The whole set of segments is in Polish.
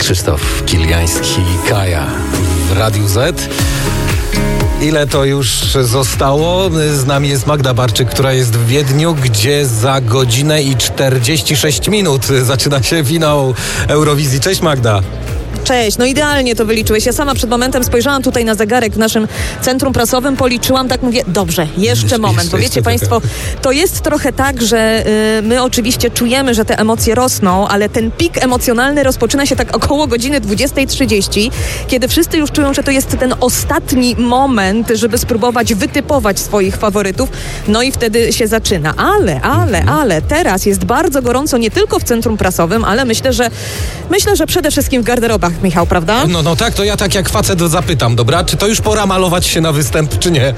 Krzysztof Kiliański i Kaja w Radiu Z. Ile to już zostało? Z nami jest Magda Barczyk, która jest w Wiedniu, gdzie za godzinę i 46 minut zaczyna się finał Eurowizji. Cześć Magda. Cześć, no idealnie to wyliczyłeś. Ja sama przed momentem spojrzałam tutaj na zegarek w naszym centrum prasowym, policzyłam, tak mówię, dobrze, jeszcze moment, bo wiecie Państwo, to jest trochę tak, że my oczywiście czujemy, że te emocje rosną, ale ten pik emocjonalny rozpoczyna się tak około godziny 20:30, kiedy wszyscy już czują, że to jest ten ostatni moment, żeby spróbować wytypować swoich faworytów, no i wtedy się zaczyna. Ale teraz jest bardzo gorąco nie tylko w centrum prasowym, ale myślę, że przede wszystkim w garderobach, Michał, prawda? No tak, to ja tak jak facet zapytam, dobra? Czy to już pora malować się na występ, czy nie?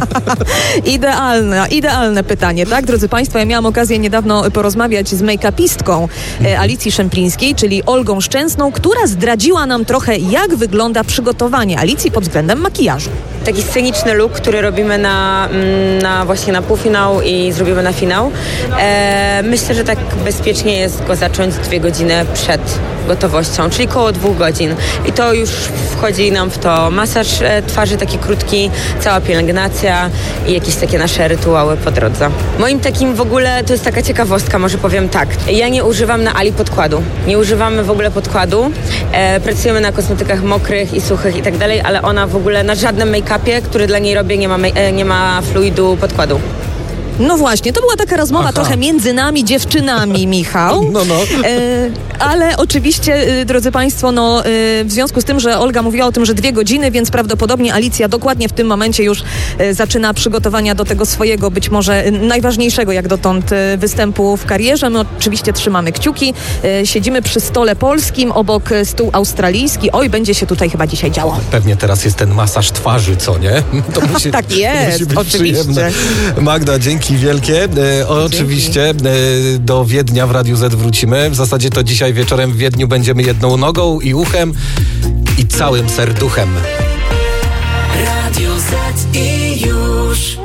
Idealne pytanie, tak, drodzy Państwo? Ja miałam okazję niedawno porozmawiać z make-upistką Alicji Szemplińskiej, czyli Olgą Szczęsną, która zdradziła nam trochę, jak wygląda przygotowanie Alicji pod względem makijażu. Taki sceniczny look, który robimy właśnie na półfinał i zrobimy na finał. Myślę, że tak bezpiecznie jest go zacząć 2 godziny przed gotowością, czyli koło 2 godzin. I to już wchodzi nam w to masaż twarzy taki krótki, cała pielęgnacja i jakieś takie nasze rytuały po drodze. Moim takim w ogóle, to jest taka ciekawostka, może powiem tak. Ja nie używam na Ali podkładu. Nie używamy w ogóle podkładu. Pracujemy na kosmetykach mokrych i suchych i tak dalej, ale ona w ogóle na żadnym make-upie, który dla niej robię, nie ma fluidu podkładu. No właśnie, to była taka rozmowa trochę między nami, dziewczynami, Michał. No. Ale oczywiście, drodzy Państwo, w związku z tym, że Olga mówiła o tym, że 2 godziny, więc prawdopodobnie Alicja dokładnie w tym momencie już zaczyna przygotowania do tego swojego, być może najważniejszego jak dotąd występu w karierze. My oczywiście trzymamy kciuki. Siedzimy przy stole polskim, obok stół australijski. Oj, będzie się tutaj chyba dzisiaj działo. Pewnie teraz jest ten masaż twarzy, co nie? To musi, tak jest, musi być oczywiście. Przyjemne. Magda, dzięki wielkie. Oczywiście do Wiednia w Radiu Z wrócimy. W zasadzie to dzisiaj wieczorem w Wiedniu będziemy jedną nogą i uchem i całym serduchem. Radio Z i już.